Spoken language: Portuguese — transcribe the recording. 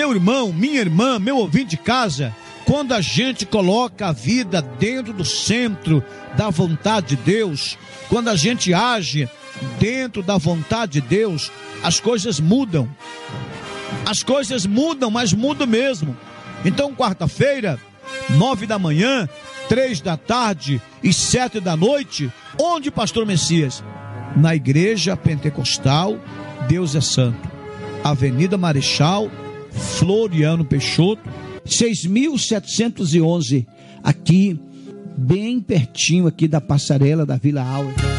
meu irmão, minha irmã, meu ouvinte de casa, quando a gente coloca a vida dentro do centro da vontade de Deus, quando a gente age dentro da vontade de Deus, as coisas mudam. As coisas mudam, mas mudam mesmo. Então, quarta-feira, 9 da manhã, 3 da tarde e 7 da noite, onde, pastor Messias? Na Igreja Pentecostal Deus é Santo, Avenida Marechal Floriano Peixoto, 6.711, aqui, bem pertinho aqui da passarela da Vila Auer.